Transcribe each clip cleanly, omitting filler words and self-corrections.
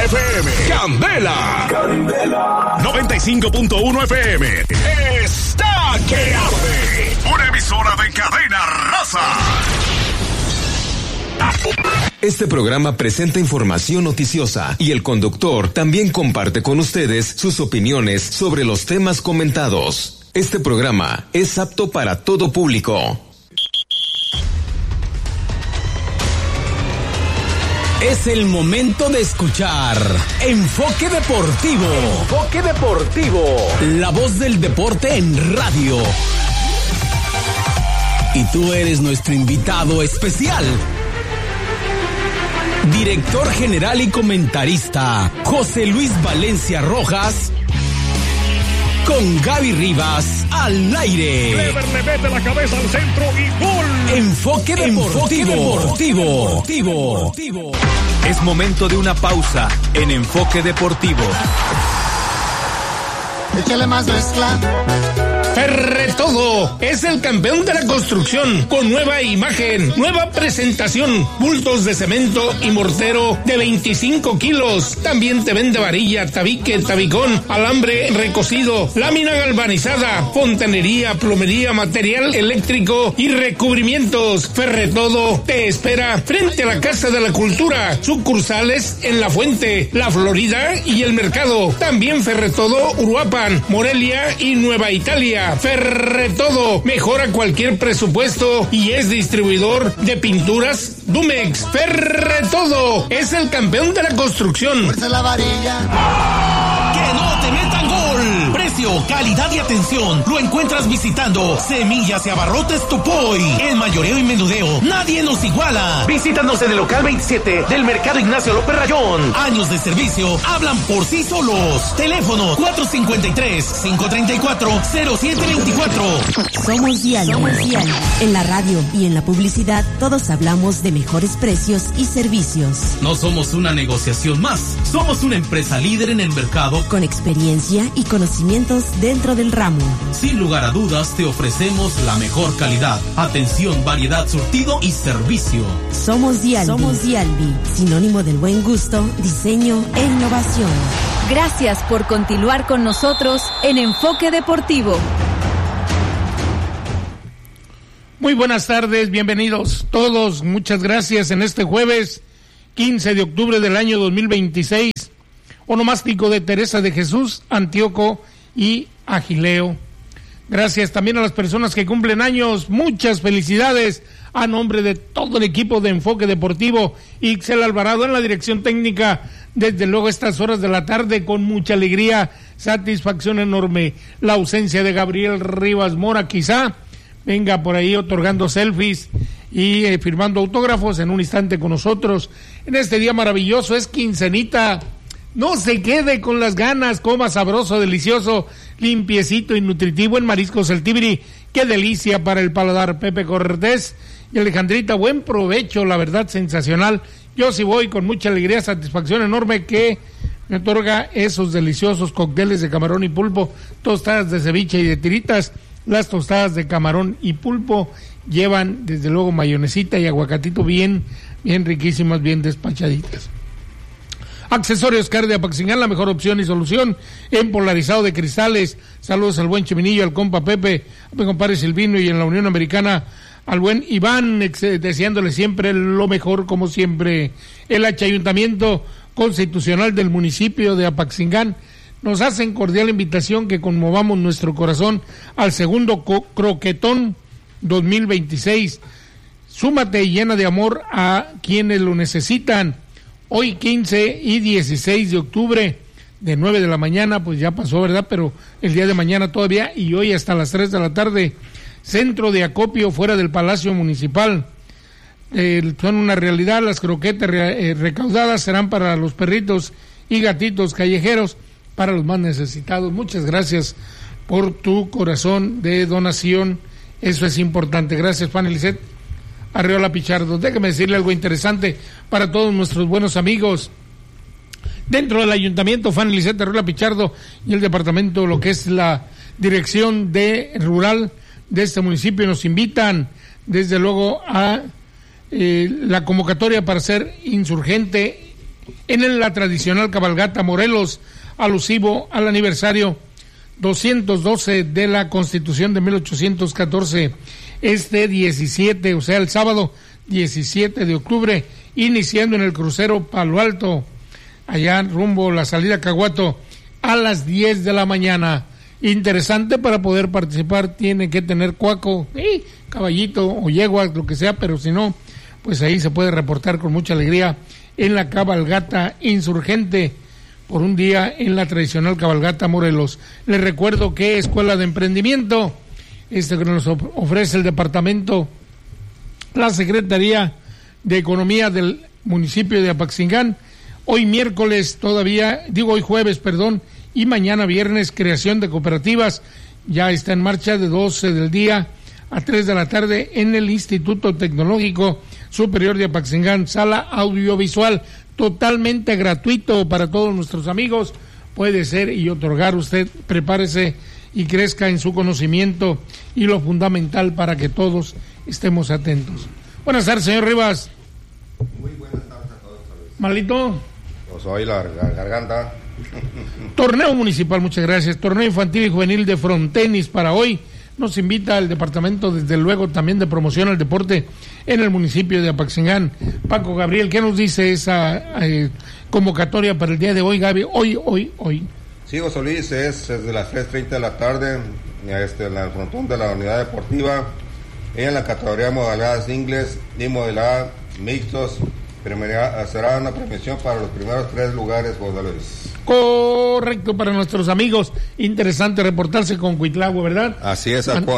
FM. Candela. 95.1 FM. Está que arde. Una emisora de Cadena Raza. Este programa presenta información noticiosa y el conductor también comparte con ustedes sus opiniones sobre los temas comentados. Este programa es apto para todo público. Es el momento de escuchar Enfoque Deportivo. Enfoque Deportivo. La voz del deporte en radio. Y tú eres nuestro invitado especial. Director general y comentarista, José Luis Valencia Rojas. Con Gaby Rivas al aire. Clever le mete la cabeza al centro y gol. Enfoque Deportivo. Es momento de una pausa en Enfoque Deportivo. Échale más mezcla. Ferretodo es el campeón de la construcción con nueva imagen, nueva presentación, bultos de cemento y mortero de 25 kilos. También te vende varilla, tabique, tabicón, alambre recocido, lámina galvanizada, fontanería, plomería, material eléctrico y recubrimientos. Ferretodo te espera frente a la Casa de la Cultura, sucursales en La Fuente, La Florida y El Mercado. También Ferretodo Uruapan, Morelia y Nueva Italia. Ferretodo mejora cualquier presupuesto y es distribuidor de pinturas Dumex. Ferretodo es el campeón de la construcción. Fuerza la varilla. ¡Que no te metan gol! Precio, calidad y atención lo encuentras visitando Semillas y Abarrotes Topoy. En mayoreo y menudeo, nadie nos iguala. Visítanos en el local 27 del Mercado Ignacio López Rayón. Años de servicio hablan por sí solos. Teléfono 453-534-0724. Somos Dial. En la radio y en la publicidad todos hablamos de mejores precios y servicios. No somos una negociación más. Somos una empresa líder en el mercado con experiencia y conocimientos dentro del ramo. Sin lugar a dudas, te ofrecemos la mejor calidad, atención, variedad, surtido y servicio. Somos Dialbi, sinónimo del buen gusto, diseño e innovación. Gracias por continuar con nosotros en Enfoque Deportivo. Muy buenas tardes, bienvenidos todos, muchas gracias en este jueves 15 de octubre del año 2026, onomástico de Teresa de Jesús, Antíoco y Agileo. Gracias también a las personas que cumplen años, muchas felicidades a nombre de todo el equipo de Enfoque Deportivo. Ixel Alvarado en la dirección técnica, desde luego estas horas de la tarde, con mucha alegría, satisfacción enorme, la ausencia de Gabriel Rivas Mora, quizá venga por ahí otorgando selfies y firmando autógrafos en un instante con nosotros en este día maravilloso. Es quincenita, no se quede con las ganas, coma sabroso, delicioso, limpiecito y nutritivo en Mariscos El Tibiri. Qué delicia para el paladar. Pepe Cortés y Alejandrita, buen provecho, la verdad sensacional. Yo sí voy con mucha alegría, satisfacción enorme que me otorga esos deliciosos cócteles de camarón y pulpo, tostadas de ceviche y de tiritas. Las tostadas de camarón y pulpo llevan desde luego mayonesita y aguacatito bien riquísimas, bien despachaditas. Accesorios Car de Apaxingán, la mejor opción y solución en polarizado de cristales. Saludos al buen Cheminillo, al compa Pepe, a mi compadre Silvino y en la Unión Americana al buen Iván, deseándole siempre lo mejor como siempre. El Ayuntamiento Constitucional del municipio de Apaxingán nos hacen cordial invitación que conmovamos nuestro corazón al segundo croquetón 2026. Súmate y llena de amor a quienes lo necesitan. Hoy 15 y 16 de octubre, de 9 de la mañana, pues ya pasó, ¿verdad? Pero el día de mañana todavía, y hoy hasta las 3 de la tarde, centro de acopio fuera del Palacio Municipal. Son una realidad, las croquetas recaudadas serán para los perritos y gatitos callejeros, para los más necesitados. Muchas gracias por tu corazón de donación, eso es importante. Gracias, Fanny Lisset Arreola Pichardo. Déjame decirle algo interesante para todos nuestros buenos amigos dentro del ayuntamiento. Fanny Lisset Arreola Pichardo y el departamento, lo que es la dirección de rural de este municipio, nos invitan desde luego a la convocatoria para ser insurgente en la tradicional cabalgata Morelos, alusivo al aniversario 212 de la Constitución de 1814, este 17, o sea, el sábado 17 de octubre, iniciando en el crucero Palo Alto, allá rumbo la salida Caguato, a las 10 de la mañana. Interesante, para poder participar tiene que tener cuaco, caballito o yegua, lo que sea, pero si no, pues ahí se puede reportar con mucha alegría en la cabalgata insurgente por un día en la tradicional cabalgata Morelos. Les recuerdo que Escuela de Emprendimiento, que nos ofrece el departamento, la Secretaría de Economía del municipio de Apaxingán, hoy jueves, y mañana viernes, creación de cooperativas, ya está en marcha de 12 del día a 3 de la tarde en el Instituto Tecnológico Superior de Apaxingán, sala audiovisual, totalmente gratuito para todos nuestros amigos. Puede ser y otorgar, usted prepárese y crezca en su conocimiento, y lo fundamental para que todos estemos atentos. Buenas tardes, señor Rivas. Muy buenas tardes a todos. ¿Malito? Pues hoy la garganta. Torneo municipal, muchas gracias. Torneo infantil y juvenil de frontenis para hoy. Nos invita el departamento, desde luego, también de promoción al deporte en el municipio de Apaxingán. Paco Gabriel, ¿qué nos dice esa convocatoria para el día de hoy, Gaby? Hoy. Sí, José Luis, es desde las 3:30 de la tarde, en el frontón de la unidad deportiva, en la categoría modalidades singles y modalidad mixtos. Será una premiación para los primeros 3 lugares, José Luis. Correcto, para nuestros amigos. Interesante reportarse con Cuitlagua, ¿verdad? Así es, al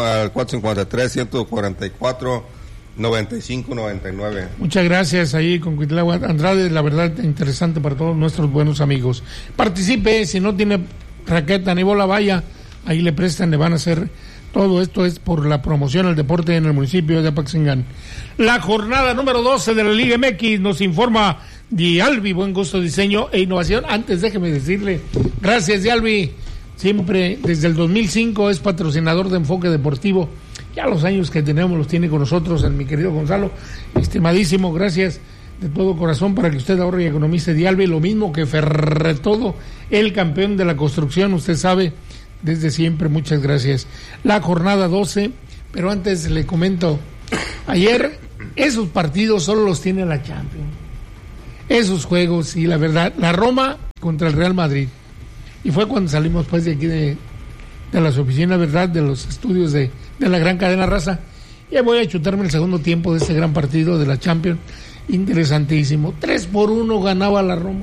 453-144-9599. Muchas gracias ahí con Cuitlagua Andrade, la verdad interesante para todos nuestros buenos amigos. Participe, si no tiene raqueta ni bola, vaya, ahí le prestan, le van a hacer. Todo esto es por la promoción al deporte en el municipio de Apaxingán. La jornada número 12 de la Liga MX nos informa Dialbi, Buen Gusto, Diseño e Innovación. Antes déjeme decirle, gracias Dialbi, siempre desde el 2005 es patrocinador de Enfoque Deportivo. Ya los años que tenemos los tiene con nosotros, mi querido Gonzalo, estimadísimo, gracias de todo corazón para que usted ahorre y economice. Dialbi, lo mismo que Ferretodo, el campeón de la construcción, usted sabe, desde siempre, muchas gracias. La jornada 12, pero antes le comento, ayer esos partidos solo los tiene la Champions, esos juegos, y la verdad, la Roma contra el Real Madrid, y fue cuando salimos pues de aquí de las oficinas, verdad, de los estudios de la gran cadena Raza, y voy a chutarme el segundo tiempo de este gran partido de la Champions, interesantísimo. 3-1 ganaba la Roma,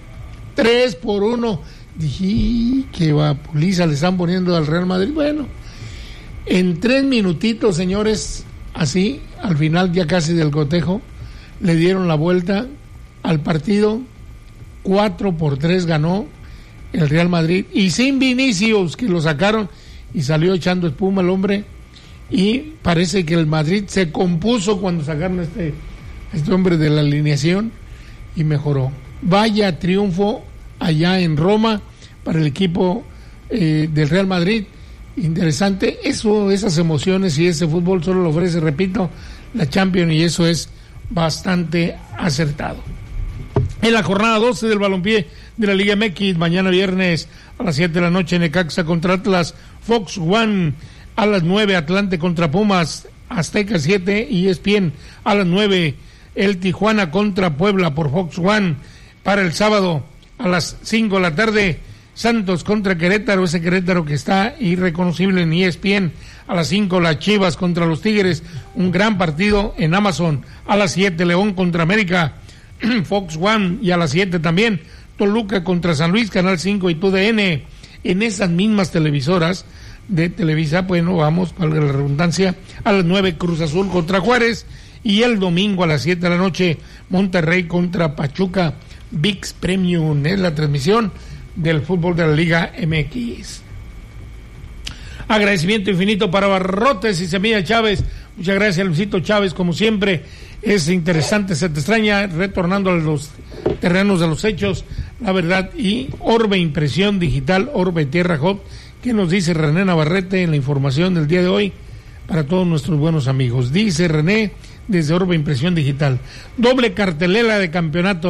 3-1. Dije, qué vapuliza le están poniendo al Real Madrid. Bueno, en 3 minutitos, señores, así, al final ya casi del cotejo, le dieron la vuelta al partido. 4-3 ganó el Real Madrid, y sin Vinicius, que lo sacaron y salió echando espuma el hombre, y parece que el Madrid se compuso cuando sacaron a este hombre de la alineación y mejoró. Vaya triunfo allá en Roma para el equipo del Real Madrid. Interesante eso, esas emociones, y ese fútbol solo lo ofrece, repito, la Champions, y eso es bastante acertado. En la jornada 12 del balompié de la Liga MX, mañana viernes a las 7 de la noche, Necaxa contra Atlas, Fox One a las 9, Atlante contra Pumas, Azteca 7 y ESPN a las 9, el Tijuana contra Puebla por Fox One. Para el sábado a las 5 de la tarde, Santos contra Querétaro, ese Querétaro que está irreconocible en ESPN. A las 5, las Chivas contra los Tigres, un gran partido en Amazon. A las 7, León contra América, Fox One, y a las 7 también, Toluca contra San Luis, Canal 5 y TUDN. En esas mismas televisoras de Televisa, bueno, vamos, para la redundancia, a las 9, Cruz Azul contra Juárez, y el domingo a las 7 de la noche, Monterrey contra Pachuca. ViX Premium es la transmisión del fútbol de la Liga MX. Agradecimiento infinito para Barrotes y Semilla Chávez. Muchas gracias, Luisito Chávez, como siempre. Es interesante, se te extraña, retornando a los terrenos de los hechos, la verdad. Y Orbe Impresión Digital, Orbe Tierra Hot, que nos dice René Navarrete en la información del día de hoy para todos nuestros buenos amigos. Dice René desde Orbe Impresión Digital: doble cartelera de campeonato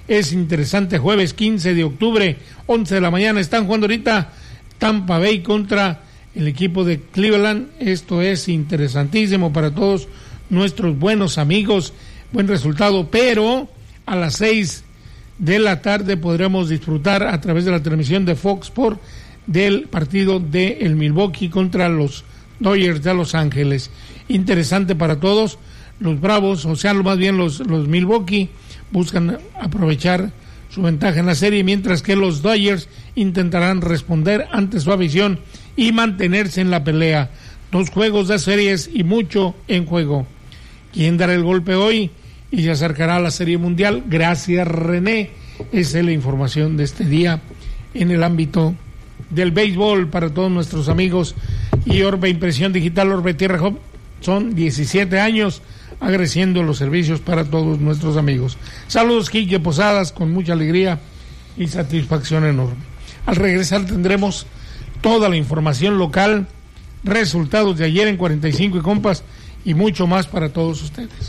es interesante. Jueves 15 de octubre, 11 de la mañana, están jugando ahorita Tampa Bay contra el equipo de Cleveland. Esto es interesantísimo para todos nuestros buenos amigos, buen resultado, pero a las 6 de la tarde podremos disfrutar a través de la transmisión de Fox Sports del partido de el Milwaukee contra los Dodgers de Los Ángeles. Interesante para todos. Los Bravos, o sea, más bien los Milwaukee, buscan aprovechar su ventaja en la serie, mientras que los Dodgers intentarán responder ante su afición y mantenerse en la pelea. 2 juegos de series y mucho en juego. ¿Quién dará el golpe hoy y se acercará a la Serie Mundial? Gracias, René. Esa es la información de este día en el ámbito del béisbol para todos nuestros amigos. Y Orbe Impresión Digital, Orbe Tierra Hub, son 17 años agradeciendo los servicios para todos nuestros amigos. Saludos, Quique Posadas, con mucha alegría y satisfacción enorme. Al regresar tendremos toda la información local, resultados de ayer en 45 y compas y mucho más para todos ustedes.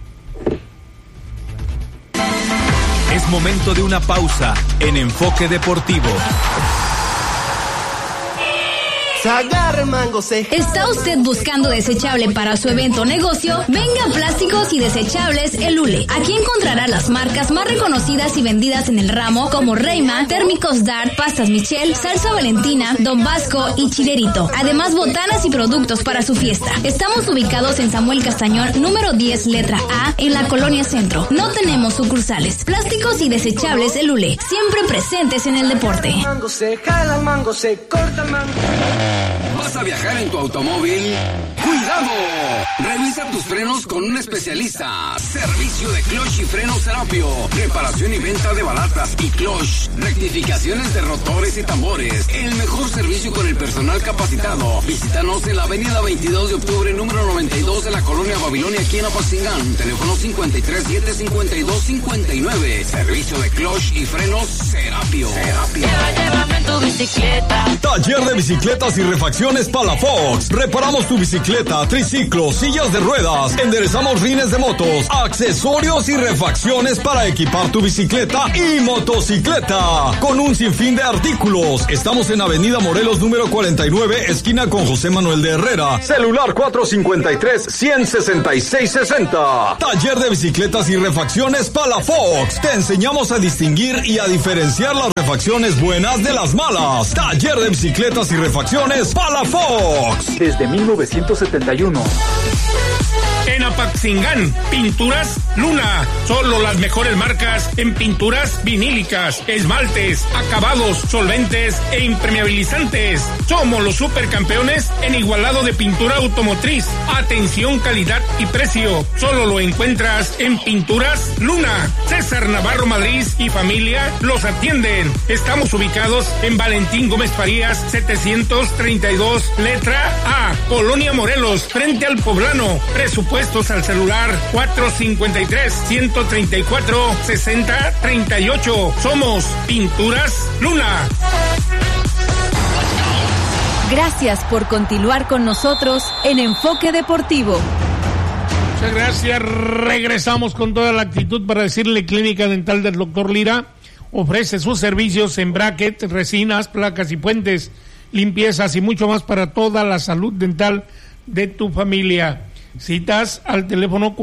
Es momento de una pausa en Enfoque Deportivo. ¿Está usted buscando desechable para su evento o negocio? Venga a Plásticos y Desechables El Ule. Aquí encontrará las marcas más reconocidas y vendidas en el ramo, como Reyma, Térmicos Dart, Pastas Michel, Salsa Valentina, Don Vasco y Chilerito. Además, botanas y productos para su fiesta. Estamos ubicados en Samuel Castañón, número 10, letra A, en la Colonia Centro. No tenemos sucursales. Plásticos y Desechables El Ule, siempre presentes en el deporte. Mango se jala, mango se corta, mango. ¿Vas a viajar en tu automóvil? ¡Cuidado! Revisa tus frenos con un especialista. Servicio de clutch y frenos Serapio. Reparación y venta de balatas y clutch. Rectificaciones de rotores y tambores. El mejor servicio con el personal capacitado. Visítanos en la avenida 22 de octubre, número 92 de la Colonia Babilonia, aquí en Apatzingán. Teléfono 53-752-59. Servicio de clutch y frenos Serapio. Llévame en tu bicicleta. Taller de bicicletas y refacciones Palafox. Reparamos tu bicicleta, triciclos, sillas de ruedas. Enderezamos rines de motos, accesorios y refacciones para equipar tu bicicleta y motocicleta. Con un sinfín de artículos. Estamos en Avenida Morelos, número 49, esquina con José Manuel de Herrera. Celular 453-166-60. Taller de bicicletas y refacciones Palafox. Te enseñamos a distinguir y a diferenciar las refacciones buenas de las malas. Taller de bicicletas y refacciones Palafox. Desde 1971. En Apatzingán, Pinturas Luna. Solo las mejores marcas en pinturas vinílicas, esmaltes, acabados, solventes e impermeabilizantes. Somos los supercampeones en igualado de pintura automotriz. Atención, calidad y precio. Solo lo encuentras en Pinturas Luna. César Navarro Madrid y familia los atienden. Estamos ubicados en Valentín Gómez Farías, 732, letra A, Colonia Morelos, frente al Poblano. Presupuestos al celular 453-134-6038. Somos Pinturas Luna. Gracias por continuar con nosotros en Enfoque Deportivo. Muchas gracias. Regresamos con toda la actitud para decirle: Clínica Dental del Dr. Lira ofrece sus servicios en bracket, resinas, placas y puentes, limpiezas y mucho más para toda la salud dental de tu familia. Citas al teléfono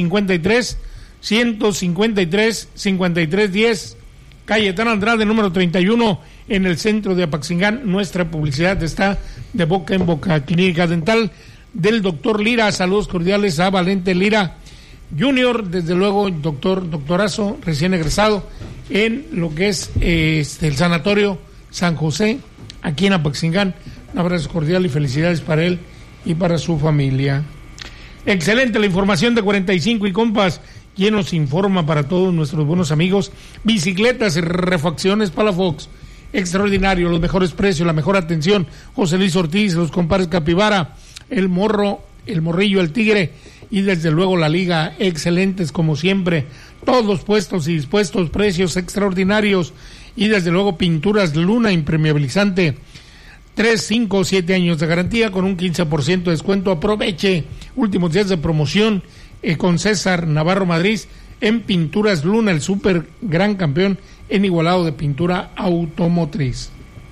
453-153-5310, Cayetano Andrade, número 31, en el centro de Apatzingán. Nuestra publicidad está de boca en boca. Clínica Dental del Dr. Lira. Saludos cordiales a Valente Lira Junior, desde luego doctorazo, recién egresado en lo que es el Sanatorio San José, aquí en Apatzingán. Un abrazo cordial y felicidades para él y para su familia. Excelente la información de 45 y compas, quien nos informa para todos nuestros buenos amigos: bicicletas y refacciones Palafox. Extraordinario, los mejores precios, la mejor atención. José Luis Ortiz, los compadres Capibara, el Morro, el Morrillo, el Tigre y desde luego la Liga, excelentes como siempre. Todos puestos y dispuestos, precios extraordinarios y desde luego Pinturas Luna impermeabilizante. 3, 5, 7 años de garantía con un 15% de descuento. Aproveche últimos días de promoción con César Navarro Madrid en Pinturas Luna, el super gran campeón en igualado de pintura automotriz.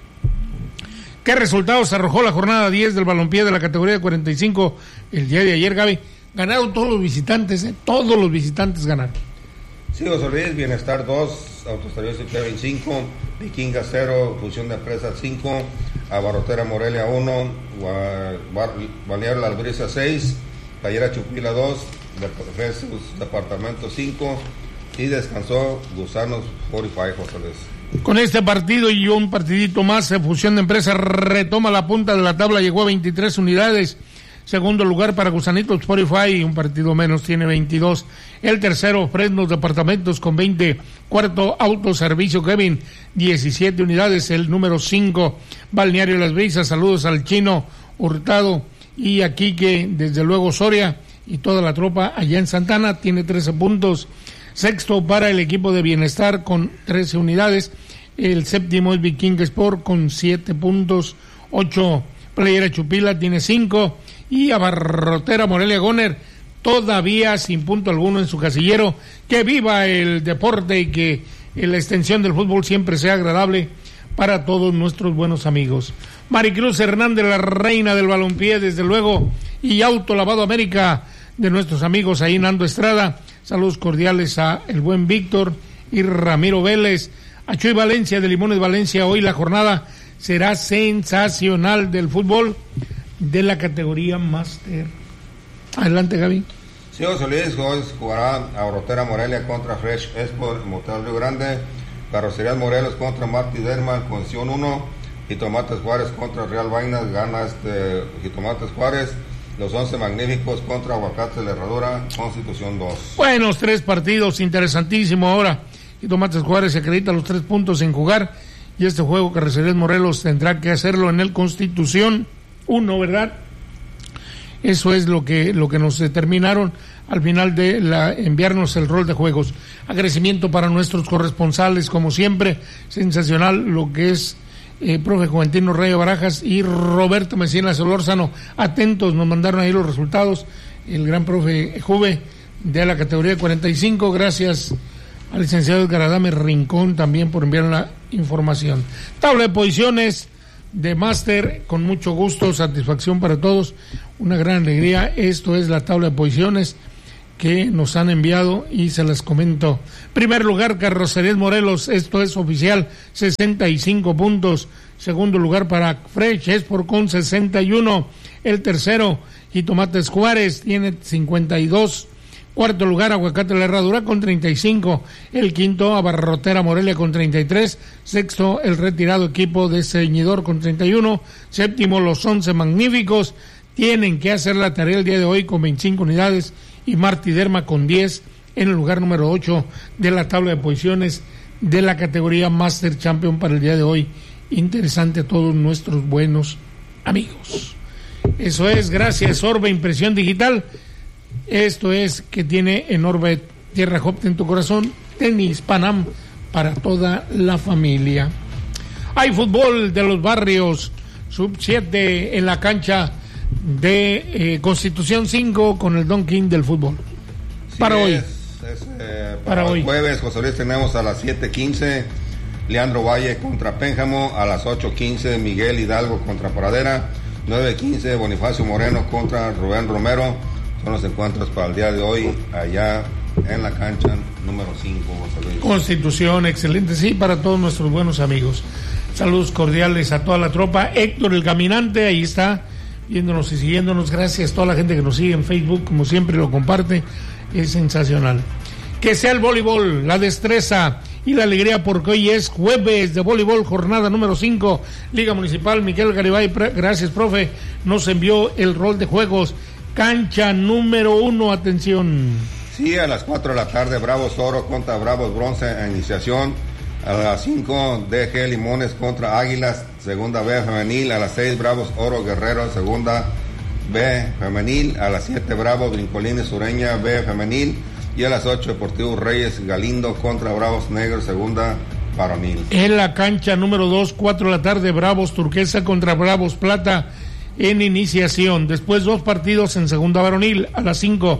¿Qué resultados arrojó la jornada 10 del balompié de la categoría de 45 el día de ayer, Gaby? Ganaron todos los visitantes, todos los visitantes ganaron. Sí, José Luis, Bienestar 2, Autoservicio Kevin 5, Vikinga 0, Fusión de Empresas 5, Abarrotera Morelia 1, Balneario Las Brisas 6, Playera Chupila 2, Departamento 5 y descansó Gusanos 45, José Luis. Con este partido y un partidito más, Fusión de Empresas retoma la punta de la tabla, llegó a 23 unidades. Segundo lugar para Gusanitos 45, un partido menos, tiene 22. El tercero, Fresnos Departamentos con 20. Cuarto, Autoservicio Kevin, 17 unidades. El número 5, Balneario Las Brisas. Saludos al Chino Hurtado y a Quique, desde luego Soria y toda la tropa allá en Santana, tiene 13 puntos. Sexto para el equipo de Bienestar con 13 unidades. El séptimo es Viking Sport con 7 puntos. 8, Playera Chupila tiene 5. Y Abarrotera Morelia Goner todavía sin punto alguno en su casillero. Que viva el deporte y que la extensión del fútbol siempre sea agradable para todos nuestros buenos amigos. Maricruz Hernández, la reina del balompié, desde luego, y Autolavado América de nuestros amigos ahí Nando Estrada. Saludos cordiales a el buen Víctor y Ramiro Vélez. A Chuy Valencia de Limones Valencia. Hoy la jornada será sensacional del fútbol de la categoría Máster. Adelante, Gaby. Sí, José Luis, hoy jugará Abarrotera Morelia contra Fresh Expo Motel Río Grande, Carrocerías Morelos contra Martí Derma, Concepción 1, Jitomates Juárez contra Real Vainas, gana Jitomates Juárez. Los 11 Magníficos contra Aguacates de Herradura, Constitución 2. Buenos 3 partidos, interesantísimo ahora. Jitomates Juárez se acredita los 3 puntos sin jugar, y este juego Carrocerías Morelos tendrá que hacerlo en el Constitución 1, ¿verdad? Eso es lo que nos determinaron al final de enviarnos el rol de juegos. Agradecimiento para nuestros corresponsales, como siempre, sensacional lo que es profe Juventino Rayo Barajas y Roberto Mesina Solórzano, atentos, nos mandaron ahí los resultados, el gran profe Juve de la categoría de 45, gracias al licenciado Edgar Adame Rincón también por enviar la información. Tabla de posiciones de máster, con mucho gusto, satisfacción para todos, una gran alegría. Esto es la tabla de posiciones que nos han enviado y se las comento. Primer lugar, Carrocerías Morelos, esto es oficial, 65 puntos. Segundo lugar para Fresh Sport con 61. El tercero, Jitomates Juárez, tiene 52. Cuarto lugar, Aguacate de la Herradura con 35. El quinto, Abarrotera Morelia con 33. Sexto, el retirado equipo de Ceñidor con 31. Séptimo, los 11 Magníficos. Tienen que hacer la tarea el día de hoy con 25 unidades. Y Martí Derma con 10 en el lugar número 8 de la tabla de posiciones de la categoría Master Champion para el día de hoy. Interesante a todos nuestros buenos amigos. Eso es, gracias Orbe Impresión Digital. Esto es que tiene en Orbe Tierra Hop en tu corazón, tenis Panam para toda la familia. Hay fútbol de los barrios, sub 7 en la cancha de Constitución 5 con el Don King del fútbol. Sí, para hoy. Para hoy. Jueves, José Luis, tenemos a las 7:15 Leandro Valle contra Pénjamo, a las 8:15 Miguel Hidalgo contra Pradera, 9:15 Bonifacio Moreno contra Rubén Romero. Son los encuentros para el día de hoy allá en la cancha número 5, José Luis. Constitución, excelente, sí, para todos nuestros buenos amigos. Saludos cordiales a toda la tropa. Héctor el Caminante, ahí está, viéndonos y siguiéndonos. Gracias a toda la gente que nos sigue en Facebook, como siempre lo comparte, es sensacional. Que sea el voleibol, la destreza y la alegría, porque hoy es jueves de voleibol, jornada número 5, Liga Municipal. Miguel Garibay, gracias profe, nos envió el rol de juegos. Cancha número 1, atención. Sí, a las 4 de la tarde, Bravos Oro contra Bravos Bronce en iniciación. A las 5, DG Limones contra Águilas, segunda B femenil. A las 6, Bravos Oro Guerrero, segunda B femenil. A las 7, Bravos Brincolines Sureña, B femenil. Y a las 8, Deportivo Reyes Galindo contra Bravos Negros, segunda varonil. En la cancha número 2, 4 de la tarde, Bravos Turquesa contra Bravos Plata en iniciación. Después 2 partidos en segunda varonil. A las 5,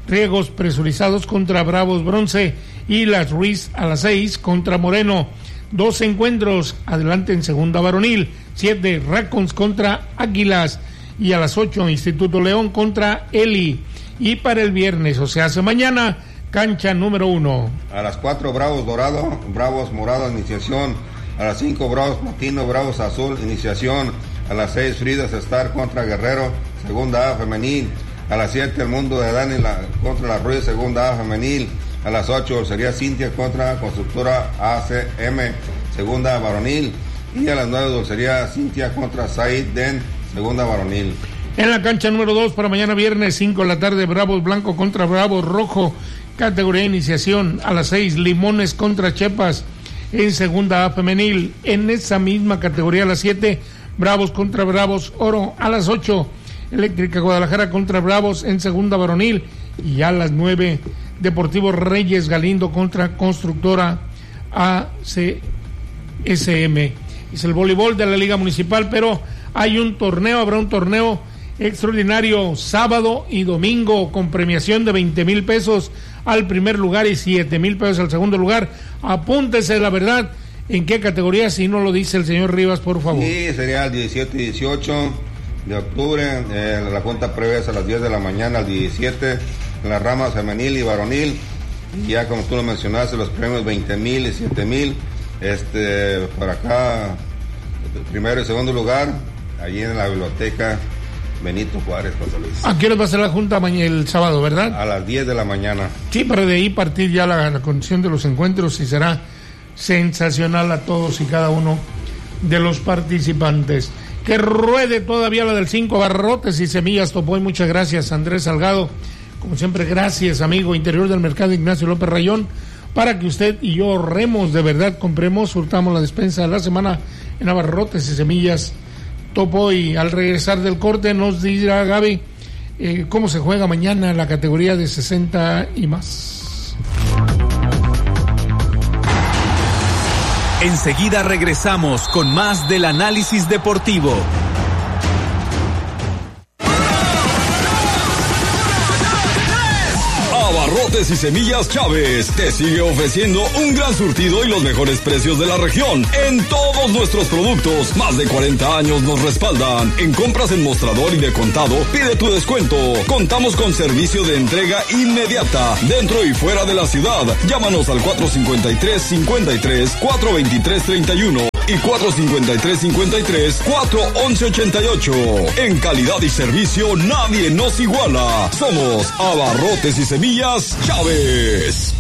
Riegos Presurizados contra Bravos Bronce y Las Ruiz a las 6 contra Moreno. 2 encuentros, adelante en segunda varonil, 7 Racons contra Águilas y a las 8 Instituto León contra Eli. Y para el viernes, o sea, hace mañana, cancha número 1. A las 4 Bravos Dorado, Bravos Morado, iniciación. A las 5 Bravos Platino, Bravos Azul, iniciación. A las 6 Fridas Star contra Guerrero, segunda A femenil. A las 7 El Mundo de Dani contra La Ruiz, segunda A femenil. A las 8 sería Cintia contra Constructora ACM, segunda varonil. Y a las 9 sería Cintia contra Said Den, segunda varonil. En la cancha número 2 para mañana viernes 5 de la tarde, Bravos Blanco contra Bravos Rojo, categoría de iniciación. A las 6 Limones contra Chepas en segunda A femenil. En esa misma categoría a las 7 Bravos contra Bravos Oro. A las 8 Eléctrica Guadalajara contra Bravos en segunda varonil. Y a las 9 Deportivo Reyes Galindo contra Constructora ACSM. Es el voleibol de la Liga Municipal, pero hay un torneo, habrá un torneo extraordinario sábado y domingo con premiación de 20,000 pesos al primer lugar y 7,000 pesos al segundo lugar. Apúntese, la verdad, en qué categoría, si no lo dice el señor Rivas, por favor. Sí, sería el 17 y 18 de octubre, la junta prevé a las 10 de la mañana, al 17, en las ramas femenil y varonil, y ya como tú lo mencionaste, los premios 20,000 y 7,000, por acá, primero y segundo lugar, allí en la biblioteca Benito Juárez, José Luis. ¿A qué hora va a ser la junta el sábado, verdad? A las 10 de la mañana. Sí, pero de ahí partir ya la condición de los encuentros y será sensacional a todos y cada uno de los participantes. Que ruede todavía la del 5 Abarrotes y Semillas Topoy. Muchas gracias, Andrés Salgado. Como siempre, gracias, amigo. Interior del Mercado Ignacio López Rayón, para que usted y yo ahorremos, de verdad, compremos, surtamos la despensa de la semana en Abarrotes y Semillas Topoy. Al regresar del corte nos dirá Gaby cómo se juega mañana la categoría de 60 y más. Enseguida regresamos con más del análisis deportivo. Abarrotes y Semillas Chávez te sigue ofreciendo un gran surtido y los mejores precios de la región en todos nuestros productos. Más de 40 años nos respaldan. En compras en mostrador y de contado, pide tu descuento. Contamos con servicio de entrega inmediata dentro y fuera de la ciudad. Llámanos al 453-53, 423-31 y 453-53, 411-88. En calidad y servicio nadie nos iguala. Somos Abarrotes y Semillas Chávez.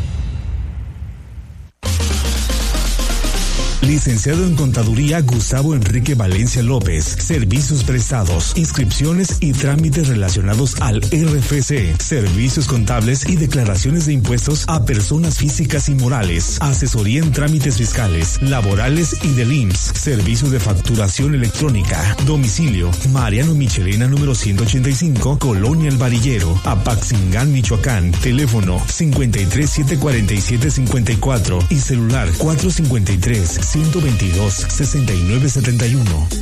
Licenciado en Contaduría Gustavo Enrique Valencia López. Servicios prestados, inscripciones y trámites relacionados al RFC. Servicios contables y declaraciones de impuestos a personas físicas y morales. Asesoría en trámites fiscales, laborales y del IMSS. Servicio de facturación electrónica. Domicilio: Mariano Michelena número 185, Colonia El Varillero, Apaxingán, Michoacán. Teléfono 5374754 y celular 453-122-6971.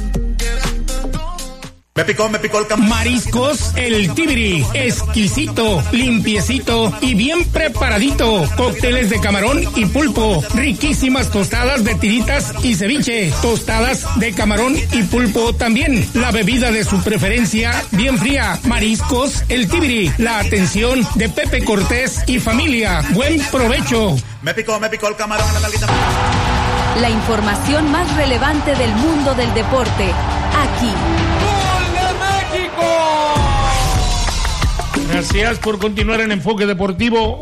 Me picó el Mariscos El Tibiri, exquisito, limpiecito y bien preparadito. Cócteles de camarón y pulpo, riquísimas tostadas de tiritas y ceviche, tostadas de camarón y pulpo también. La bebida de su preferencia, bien fría. Mariscos El Tibiri, la atención de Pepe Cortés y familia. Buen provecho. Me picó el camarón en la nalguita. La información más relevante del mundo del deporte, aquí. Gracias por continuar en Enfoque Deportivo,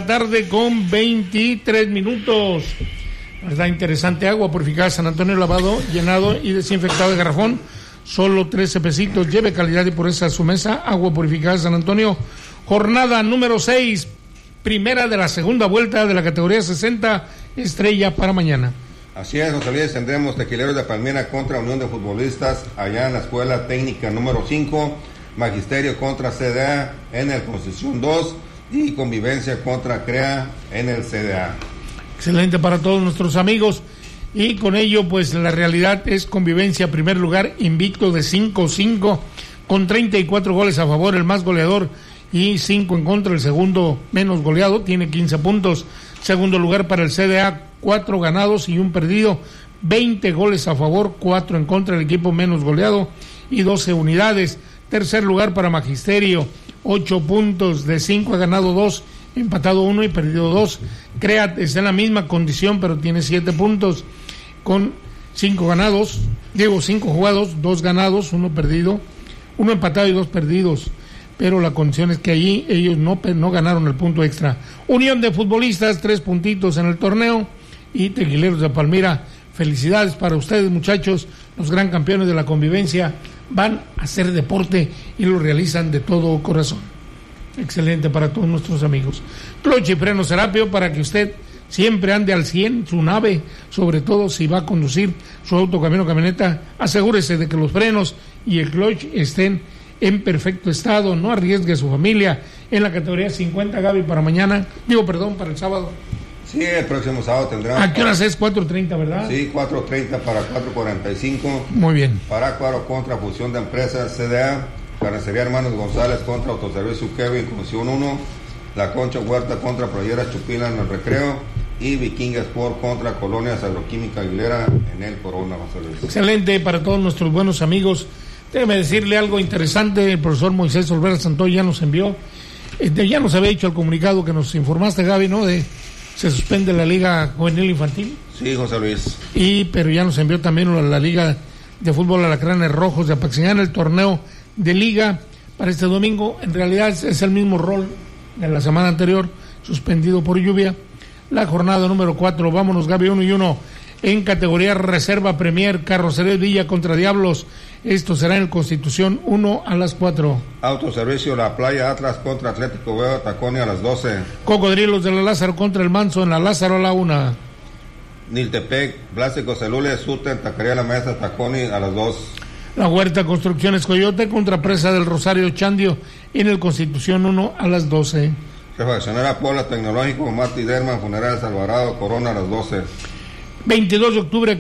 1:23 p.m. Está interesante. Agua purificada San Antonio, lavado, llenado y desinfectado de garrafón, solo 13 pesitos. Lleve calidad y pureza a su mesa. Agua purificada San Antonio. Jornada número 6, primera de la segunda vuelta de la categoría 60, estrella para mañana. Así es, José Luis, tendremos Tequileros de Palmira contra Unión de Futbolistas allá en la Escuela Técnica número 5, Magisterio contra CDA en el Constitución 2 y Convivencia contra CREA en el CDA. Excelente para todos nuestros amigos, y con ello pues la realidad es Convivencia, primer lugar, invicto de 5-5 con 34 goles a favor, el más goleador, y 5 en contra. El segundo menos goleado tiene 15 puntos. Segundo lugar para el CDA, 4 ganados y 1 perdido, 20 goles a favor, 4 en contra, el equipo menos goleado y 12 unidades. Tercer lugar para Magisterio, 8 puntos, de 5 ha ganado 2, empatado 1 y perdido 2. CREAT está en la misma condición, pero tiene 7 puntos, con 5 jugados, 2 ganados, 1 perdido, 1 empatado y 2 perdidos. Pero la condición es que allí ellos no ganaron el punto extra. Unión de Futbolistas, 3 puntitos en el torneo, y Tequileros de Palmira, felicidades para ustedes, muchachos, los gran campeones de la convivencia. Van a hacer deporte y lo realizan de todo corazón. Excelente para todos nuestros amigos. Cloche y Freno Serapio, para que usted siempre ande al 100 su nave, sobre todo si va a conducir su auto, camión o camioneta. Asegúrese de que los frenos y el clutch estén en perfecto estado, no arriesgue a su familia. En la categoría 50, Gaby, para el sábado. Sí, el próximo sábado tendrá. ¿A qué horas es? 4:30, ¿verdad? Sí, 4:30 para 4:45. Muy bien. Parácuaro contra Fusión de Empresas CDA, Carnicería Hermanos González contra Autoservicio Kevin, Comisión 1, La Concha Huerta contra Playeras Chupila en el Recreo, y Viking Sport contra Colonias Agroquímica Aguilera en el Corona. Excelente para todos nuestros buenos amigos. Déjeme decirle algo interesante. El profesor Moisés Olvera Santoy ya nos envió, ya nos había dicho el comunicado que nos informaste, Gaby, ¿no? Se suspende la Liga Juvenil Infantil. Sí, José Luis. Pero ya nos envió también la Liga de Fútbol Alacranes Rojos de Apaxingán, el torneo de Liga para este domingo. En realidad es el mismo rol de la semana anterior, suspendido por lluvia. La jornada número 4, vámonos, Gaby, 1-1. En categoría Reserva Premier, Carrocería Villa contra Diablos. Esto será en el Constitución 1 a las 4. Autoservicio La Playa Atlas contra Atlético Veo Taconia a las 12. Cocodrilos de la Lázaro contra el Manso en la Lázaro a la 1. Niltepec, Plástico Celule, Suten, Taquería La Mesa, Taconi a las 2. La Huerta Construcciones Coyote contra Presa del Rosario Chandio en el Constitución 1 a las 12. Refaccionera Pola Tecnológico, Martí Derman, Funerales Alvarado, Corona a las 12. 22 de octubre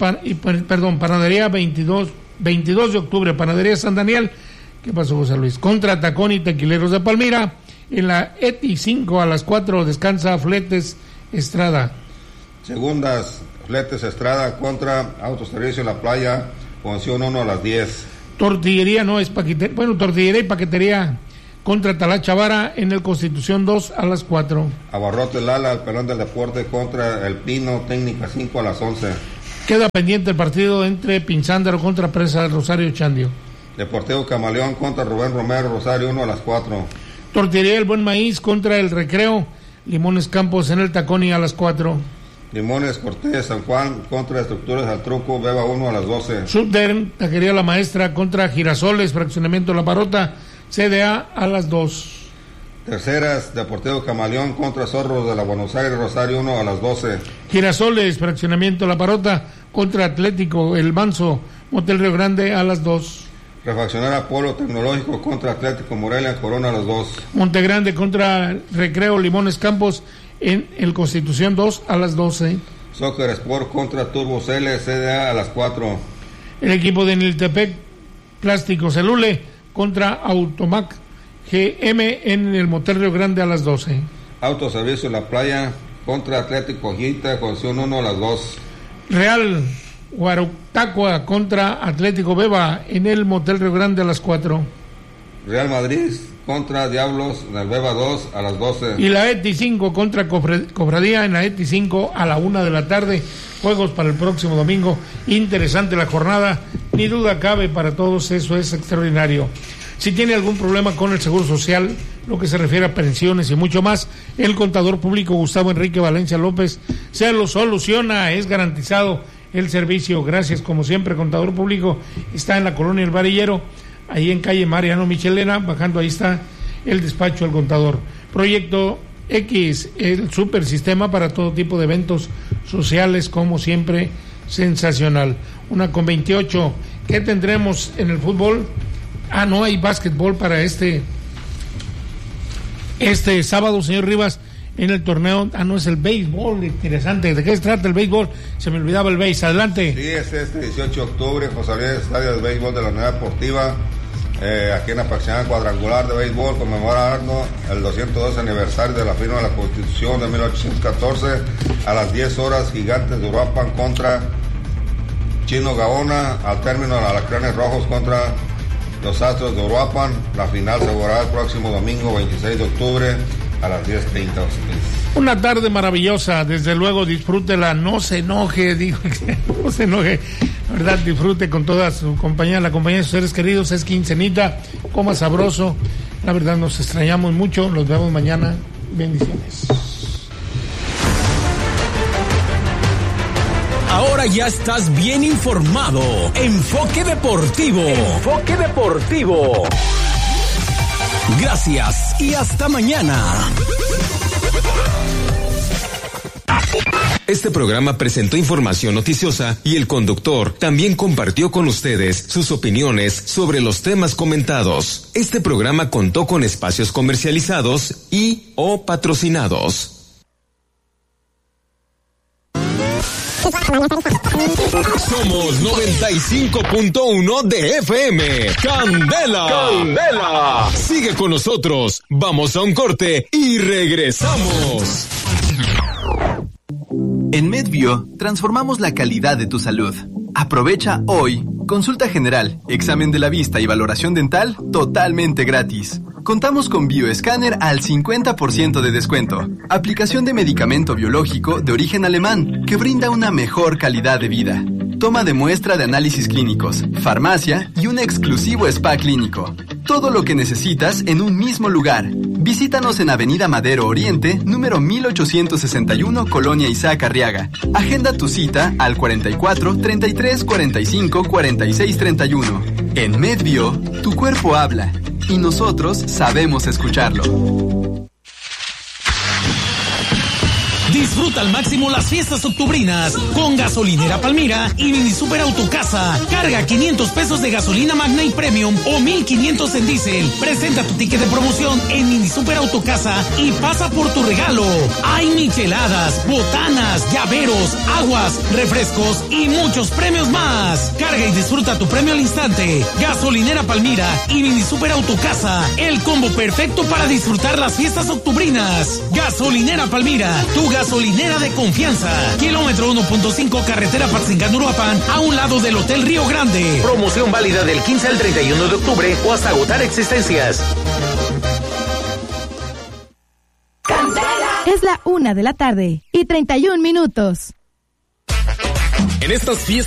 Panadería 22 de octubre, Panadería San Daniel. ¿Qué pasó, José Luis? Contra Tacón y Tequileros de Palmira. En la ETI 5 a las 4 descansa Fletes Estrada. Segundas, Fletes Estrada contra Autoservicio La Playa, Conción 1 a las 10. Tortillería Tortillería y Paquetería contra Talacha Vara en el Constitución 2 a las 4. Abarrote Lala, el Pelón del Deporte contra El Pino, Técnica 5 a las 11. Queda pendiente el partido entre Pinzándaro contra Presa del Rosario Chandio. Deportivo Camaleón contra Rubén Romero, Rosario 1 a las 4. Tortillería El Buen Maíz contra el Recreo, Limones Campos en el Taconi a las 4. Limones Cortés San Juan contra Estructuras al Truco, Beba 1 a las 12. Subderm, Taquería La Maestra contra Girasoles, Fraccionamiento La Parrota, CDA a las 2. Terceras, Deportivo Camaleón contra Zorros de la Buenos Aires, Rosario 1 a las 12. Girasoles, Fraccionamiento La Parrota contra Atlético El Manso, Motel Río Grande a las 2. Refaccionar Polo Tecnológico contra Atlético Morelia, Corona a las 2. Montegrande contra Recreo Limones Campos en el Constitución 2 a las 12. Soccer Sport contra Turbo CL, CDA a las 4. El equipo de Niltepec, Plástico Celule contra Automac GM en el Motel Río Grande a las 12. Autoservicio La Playa contra Atlético Gita, Conción 1 a las 2. Real Guarutacua contra Atlético Beba en el Motel Río Grande a las 4. Real Madrid contra Diablos en el Beba 2 a las 12. Y la ETI 5 contra Cofradía en la ETI 5 a la 1 de la tarde. Juegos para el próximo domingo. Interesante la jornada, ni duda cabe para todos, eso es extraordinario. Si tiene algún problema con el Seguro Social, lo que se refiere a pensiones y mucho más, el contador público Gustavo Enrique Valencia López se lo soluciona, es garantizado el servicio. Gracias, como siempre, contador público está en la colonia El Varillero, ahí en calle Mariano Michelena, bajando ahí está el despacho del contador. Proyecto X, el super sistema para todo tipo de eventos sociales, como siempre, sensacional. 1:28, ¿qué tendremos en el fútbol? No hay básquetbol para este sábado, señor Rivas, en el torneo. No, es el béisbol, interesante. ¿De qué se trata el béisbol? Se me olvidaba el béis. Adelante. Sí, es este 18 de octubre, José Luis, Estadio de Béisbol de la Unidad Deportiva. aquí en la Pachanal Cuadrangular de Béisbol, conmemorando el 212 aniversario de la firma de la Constitución de 1814, a las 10 horas, Gigantes de Uruapan contra Chino Gaona, al término de Alacranes Rojos contra los Astros de Uruapan. La final se jugará el próximo domingo 26 de octubre a las 10:30. Una tarde maravillosa, desde luego, disfrútela, no se enoje, digo, no se enoje, la verdad, disfrute con toda su compañía, la compañía de sus seres queridos, es quincenita, coma sabroso, la verdad nos extrañamos mucho, los vemos mañana, bendiciones. Ahora ya estás bien informado. Enfoque Deportivo. Enfoque Deportivo. Gracias y hasta mañana. Este programa presentó información noticiosa y el conductor también compartió con ustedes sus opiniones sobre los temas comentados. Este programa contó con espacios comercializados y o patrocinados. Somos 95.1 de FM. ¡Candela! ¡Candela! Sigue con nosotros. Vamos a un corte y regresamos. En MedBio transformamos la calidad de tu salud. Aprovecha hoy consulta general, examen de la vista y valoración dental totalmente gratis. Contamos con bioescáner al 50% de descuento. Aplicación de medicamento biológico de origen alemán que brinda una mejor calidad de vida. Toma de muestra de análisis clínicos, farmacia y un exclusivo spa clínico. Todo lo que necesitas en un mismo lugar. Visítanos en Avenida Madero Oriente, número 1861, Colonia Isaac Arriaga. Agenda tu cita al 44 33 45 46 31. En MedBio, tu cuerpo habla y nosotros sabemos escucharlo. Disfruta al máximo las fiestas octubrinas con Gasolinera Palmira y Mini Super Autocasa. Carga 500 pesos de gasolina Magna y Premium o 1,500 en diésel. Presenta tu ticket de promoción en Mini Super Autocasa y pasa por tu regalo. Hay micheladas, botanas, llaveros, aguas, refrescos y muchos premios más. Carga y disfruta tu premio al instante. Gasolinera Palmira y Mini Super Autocasa. El combo perfecto para disfrutar las fiestas octubrinas. Gasolinera Palmira, tu gasolinera de confianza. Kilómetro 1.5 carretera Patzingán-Uruapan, a un lado del Hotel Río Grande. Promoción válida del 15 al 31 de octubre o hasta agotar existencias. Es la 1:31 p.m. En estas fiestas